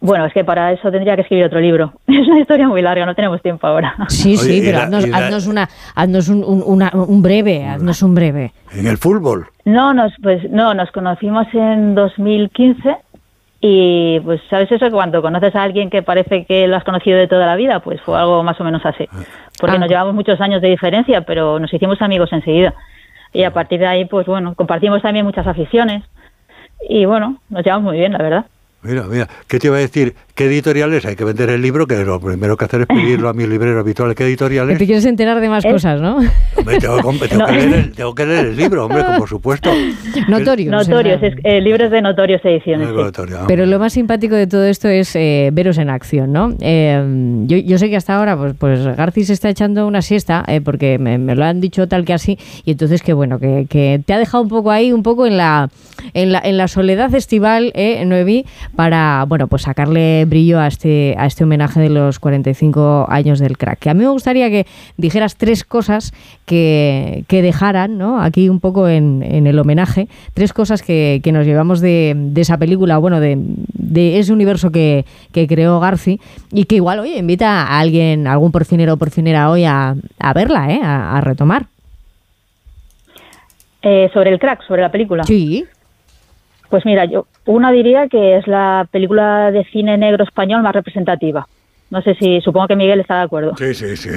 Bueno, es que para eso tendría que escribir otro libro. Es una historia muy larga, no tenemos tiempo ahora. Sí, Oye, pero haznos un breve, haznos un breve. ¿En el fútbol? Nos conocimos en 2015 y pues sabes eso, que cuando conoces a alguien que parece que lo has conocido de toda la vida, pues fue algo más o menos así. Porque nos llevamos muchos años de diferencia, pero nos hicimos amigos enseguida. Y a partir de ahí, pues bueno, compartimos también muchas aficiones y bueno, nos llevamos muy bien, la verdad. Mira, ¿qué te iba a decir? ¿Qué editoriales? Hay que vender el libro, que lo primero que hacer es pedirlo a mi librero habitual. ¿Qué editoriales? Que te quieres enterar de más cosas, ¿no? Hombre, tengo que leer el libro, hombre, por supuesto. Notorious. Libros de Notorious Ediciones. Sí. Pero lo más simpático de todo esto es veros en acción, ¿no? Yo sé que hasta ahora pues Garci se está echando una siesta, porque me lo han dicho tal que así, y entonces que bueno, que te ha dejado un poco ahí, un poco en la soledad estival, Noemí, para, bueno, pues sacarle brillo a este homenaje de los 45 años del crack. Que a mí me gustaría que dijeras 3 cosas que dejaran, ¿no?, aquí un poco en el homenaje, 3 cosas que nos llevamos de esa película, bueno, de ese universo que creó Garci, y que igual, oye, invita a alguien, a algún porcinero o porcinera hoy a verla, a retomar. Sobre el crack, sobre la película. Sí. Pues mira, una diría que es la película de cine negro español más representativa. No sé supongo que Miguel está de acuerdo. Sí.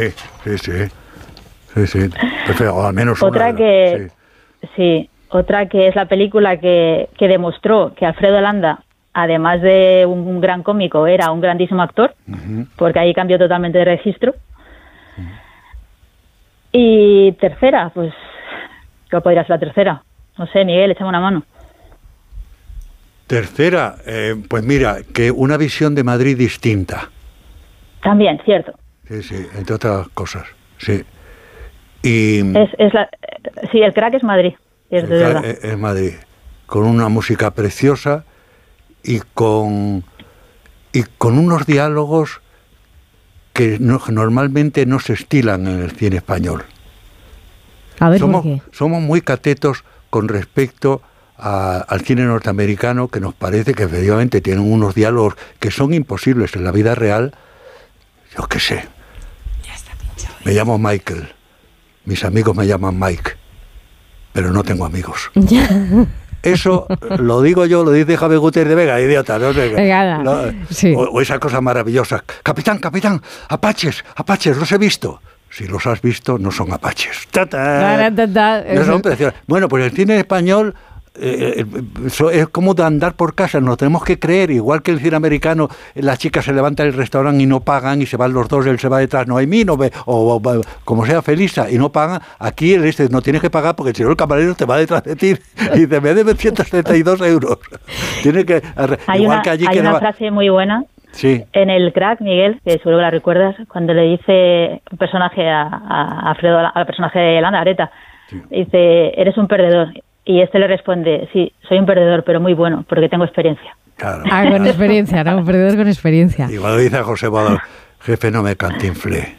Perfecto, al menos otra otra que es la película que demostró que Alfredo Landa, además de un gran cómico, era un grandísimo actor, porque ahí cambió totalmente de registro. Y tercera, pues, ¿qué podría ser la tercera? No sé, Miguel, échame una mano. Tercera, pues mira, que una visión de Madrid distinta. También, cierto. Sí, entre otras cosas, sí. Y sí, el crack es Madrid, es de verdad. Es Madrid, con una música preciosa y con unos diálogos que normalmente no se estilan en el cine español. A ver, ¿por qué? Somos muy catetos con respecto al cine norteamericano, que nos parece que efectivamente tienen unos diálogos que son imposibles en la vida real. Yo qué sé. Me llamo Michael. Mis amigos me llaman Mike. Pero no tengo amigos. Eso lo digo yo, lo dice Javier Gutiérrez de Vega, idiota. ¿No? Sí. O esas cosas maravillosas. Capitán, apaches, los he visto. Si los has visto, no son apaches. No son preciosos. Bueno, pues el cine español es como de andar por casa, nos tenemos que creer, igual que el cine americano, la chica se levanta del restaurante y no pagan, y se van los dos, él se va detrás, Noemí, o como sea Felisa, y no pagan. Aquí el no tienes que pagar, porque si no el camarero te va detrás de ti y dice, me debe 172 euros. Tiene que, hay una frase muy buena. Sí. En el crack, Miguel, que seguro que la recuerdas, cuando le dice un personaje a Alfredo, al personaje de Landa, Areta, sí, dice, eres un perdedor. Y este le responde, sí, soy un perdedor, pero muy bueno, porque tengo experiencia. Claro. Con experiencia, ¿no? Un perdedor con experiencia. Y cuando dice a José Badal, jefe, no me cantinflé.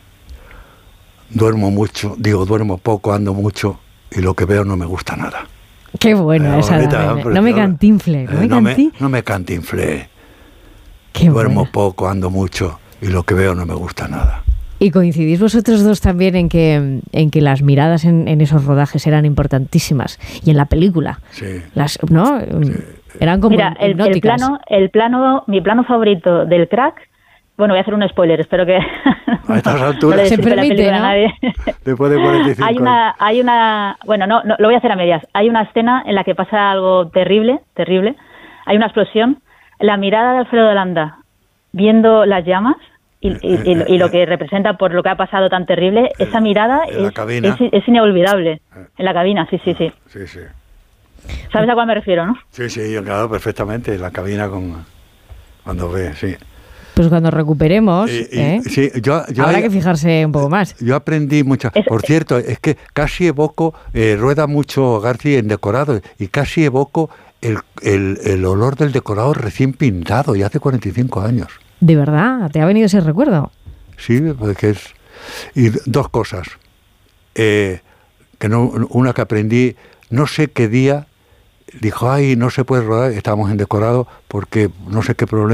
Duermo poco, ando mucho, y lo que veo no me gusta nada. Qué bueno esa. No me cantinflé. No me cantinflé. Qué Duermo buena. poco, ando mucho, y lo que veo no me gusta nada. Y coincidís vosotros dos también en que las miradas en esos rodajes eran importantísimas, y en la película. Sí. ¿No? Sí. Eran como hipnóticas. Mi plano favorito del crack, bueno, voy a hacer un spoiler, espero que a estas alturas no se permite, ¿no? A nadie. Después de 45 bueno, no, lo voy a hacer a medias. Hay una escena en la que pasa algo terrible. Hay una explosión. La mirada de Alfredo Landa viendo las llamas y lo que representa por lo que ha pasado tan terrible, esa mirada es inolvidable. En la cabina, sí. Sí. ¿Sabes a cuál me refiero, no? Sí, yo claro, perfectamente. En la cabina cuando ve, sí. Pues cuando recuperemos, sí, habrá que fijarse un poco más. Yo aprendí mucho. Por cierto, es que casi evoco, rueda mucho Garci en decorado, y casi evoco el olor del decorado recién pintado, y hace 45 años. ¿De verdad? ¿Te ha venido ese recuerdo? Sí, porque es... Y 2 cosas. Una que aprendí, no sé qué día, dijo, no se puede rodar, estábamos en decorado, porque no sé qué problema.